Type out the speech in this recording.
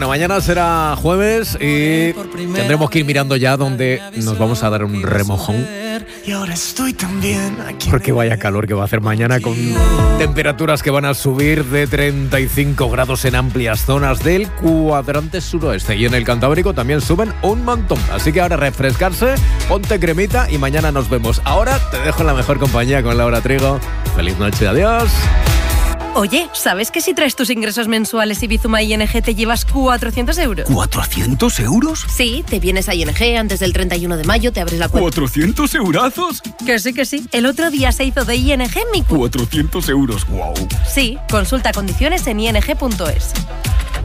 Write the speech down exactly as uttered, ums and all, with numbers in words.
Bueno, mañana será jueves y tendremos que ir mirando ya donde nos vamos a dar un remojón. Porque vaya calor que va a hacer mañana, con temperaturas que van a subir de treinta y cinco grados en amplias zonas del cuadrante suroeste. Y en el Cantábrico también suben un montón. Así que ahora refrescarse, ponte cremita y mañana nos vemos. Ahora te dejo en la mejor compañía con Laura Trigo. Feliz noche, adiós. Oye, ¿sabes que si traes tus ingresos mensuales y Bizuma I N G te llevas cuatrocientos euros? ¿cuatrocientos euros? Sí, te vienes a I N G antes del treinta y uno de mayo, te abres la cuenta. ¿cuatrocientos eurazos? Que sí, que sí. El otro día se hizo de I N G mi cu... cuatrocientos euros, wow. Sí, consulta condiciones en i n g punto es.